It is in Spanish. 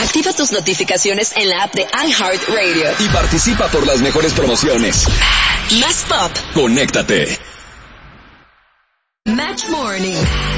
Activa tus notificaciones en la app de iHeartRadio. Y participa por las mejores promociones. Más pop. Conéctate. Match Morning.